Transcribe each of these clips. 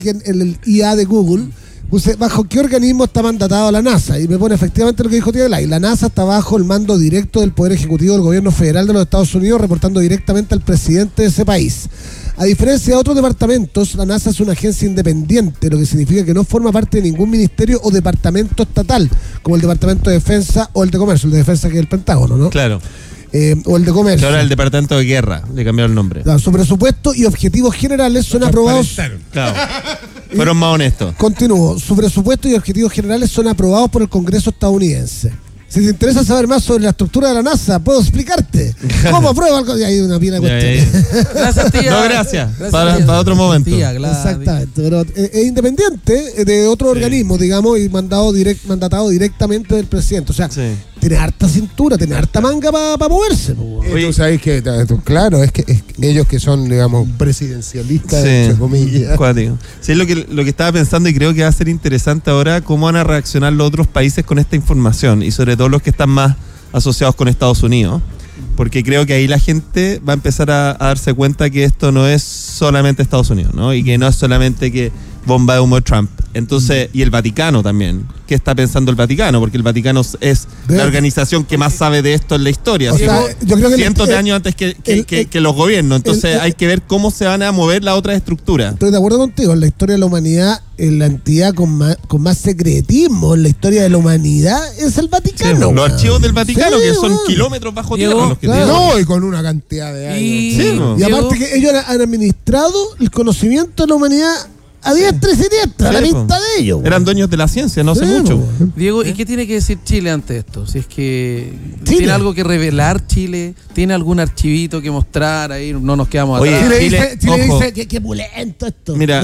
en el IA de Google, puse bajo qué organismo está mandatado la NASA, y me pone efectivamente lo que dijo Tielay. La NASA está bajo el mando directo del Poder Ejecutivo del Gobierno Federal de los Estados Unidos, reportando directamente al presidente de ese país. A diferencia de otros departamentos, la NASA es una agencia independiente, lo que significa que no forma parte de ningún ministerio o departamento estatal, como el Departamento de Defensa o el de Comercio. El de Defensa, que es el Pentágono, ¿no? Claro. O el de Comercio. Ahora el Departamento de Guerra, le cambiaron el nombre. Claro, su presupuesto y objetivos generales son aprobados. Claro. Fueron más honestos. Continúo. Su presupuesto y objetivos generales son aprobados por el Congreso estadounidense. Si te interesa saber más sobre la estructura de la NASA, puedo explicarte cómo aprueba algo. Y hay una pila de cuestiones. Gracias, tía. No, gracias. Para otro momento. Tía, Exactamente. Pero es independiente de otro organismo, digamos, y mandatado directamente del presidente. O sea, tiene harta cintura, tiene harta manga para moverse. Tú sabes que, claro, es que ellos que son, digamos, presidencialistas, entre comillas. Sí, es lo que estaba pensando, y creo que va a ser interesante ahora cómo van a reaccionar los otros países con esta información, y sobre todo los que están más asociados con Estados Unidos, porque creo que ahí la gente va a empezar a darse cuenta que esto no es solamente Estados Unidos, ¿no? Y que no es solamente que bomba de humo de Trump. Entonces, y el Vaticano también. ¿Qué está pensando el Vaticano? Porque el Vaticano es la organización que más sabe de esto en la historia. O sea, yo creo que cientos de años antes que los gobiernos. Entonces hay que ver cómo se van a mover las otras estructuras. Estoy de acuerdo contigo. En la historia de la humanidad, en la entidad con más secretismo en la historia de la humanidad es el Vaticano. Sí, los archivos del Vaticano, que son kilómetros bajo tierra. Los que no, y con una cantidad de años. Y aparte que ellos han administrado el conocimiento de la humanidad a diestra y siniestra, la vista de ellos. Eran dueños de la ciencia, no hace mucho. Diego, ¿y qué tiene que decir Chile ante esto? Si es que tiene algo que revelar Chile, tiene algún archivito que mostrar, ahí no nos quedamos atrás. Chile dice que pulento esto. Mira, ¿no?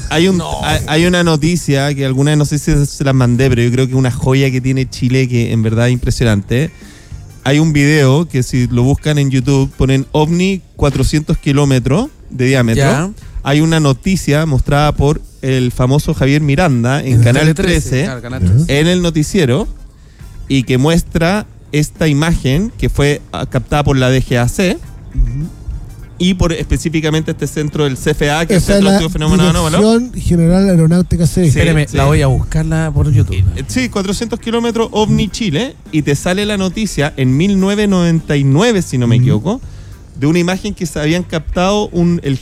hay una noticia que alguna vez no sé si se las mandé, pero yo creo que es una joya que tiene Chile que en verdad es impresionante. Hay un video que si lo buscan en YouTube, ponen OVNI 400 kilómetros de diámetro. Ya. Hay una noticia mostrada por el famoso Javier Miranda en Canal 13, claro, Canal 13, en el noticiero, y que muestra esta imagen que fue captada por la DGAC y por específicamente este centro del CFA, que es el Centro de Fenómenos Anómalos. Dirección General Aeronáutica Civil. Espérame, la voy a buscarla por YouTube. Sí, 400 kilómetros OVNI Chile, y te sale la noticia en 1999, si no me equivoco, de una imagen que se habían captado el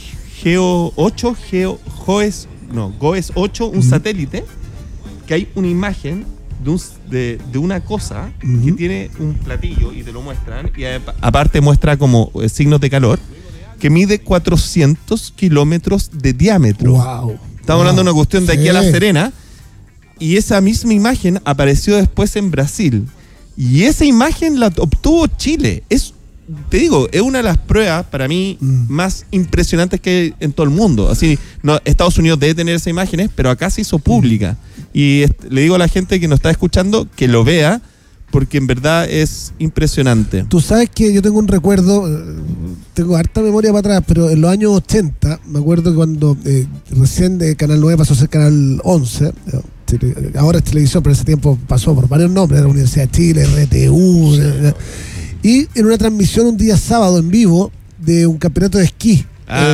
GOES 8, un satélite, que hay una imagen de una cosa que tiene un platillo y te lo muestran, y aparte muestra como signos de calor, que mide 400 kilómetros de diámetro. Wow. Estamos hablando de una cuestión de aquí a La Serena, y esa misma imagen apareció después en Brasil, y esa imagen la obtuvo Chile. Te digo, es una de las pruebas para mí más impresionantes que hay en todo el mundo. Así, Estados Unidos debe tener esas imágenes, pero acá se hizo pública. Y le digo a la gente que nos está escuchando que lo vea, porque en verdad es impresionante. Tú sabes que yo tengo un recuerdo, tengo harta memoria para atrás, pero en los años 80, me acuerdo cuando recién de Canal 9 pasó a ser Canal 11, ahora es televisión, pero ese tiempo pasó por varios nombres, la Universidad de Chile, RTU, y en una transmisión un día sábado en vivo de un campeonato de esquí.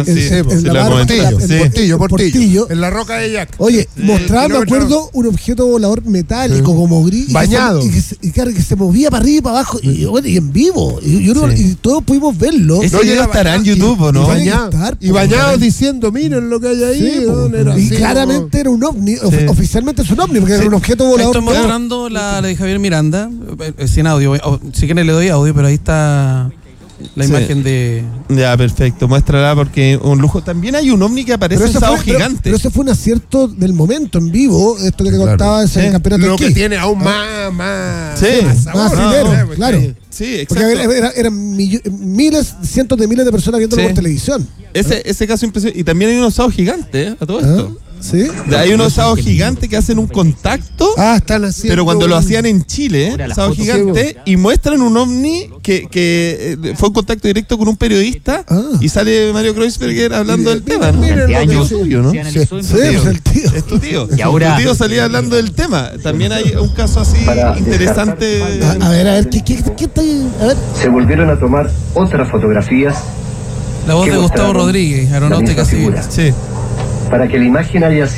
Portillo, en la Roca de Yac. Oye, mostraba, me acuerdo, un objeto volador metálico como gris, bañado, y claro, que se movía para arriba y para abajo, y en vivo, y todos pudimos verlo. Ese video estará en YouTube, ¿o no? Y bañado diciendo, miren lo que hay ahí. Y claramente era un ovni, oficialmente es un ovni, porque era un objeto volador. Estoy mostrando la de Javier Miranda, sin audio, si quieren le doy audio, pero ahí está la imagen de... Ya, perfecto, muéstrala, porque un lujo. También hay un ovni que aparece en Sao Gigante. Pero ese fue un acierto del momento, en vivo, esto que te contaba ese el campeonato de esquí. Lo que tiene aún más dinero, claro. Sí, exacto. Porque eran miles, cientos de miles de personas viéndolo por televisión. Ese caso impresionante. Y también hay unos osados gigantes, a todo esto. ¿Sí? Hay unos osados gigantes que hacen un contacto. Están haciendo. Pero cuando lo hacían en Chile, osados gigantes, y muestran un ovni que fue en contacto directo con un periodista, y sale Mario Kreuzberger hablando del tema. Años suyo, ¿no? Sí, el tío. Es tu tío. Y ahora, tu tío salía hablando del tema. También hay un caso así interesante. A ver, ¿qué está ahí? A ver. Se volvieron a tomar otras fotografías. La voz de Gustavo Rodríguez, Aeronáutica Civil. Sí. Para que la imagen haya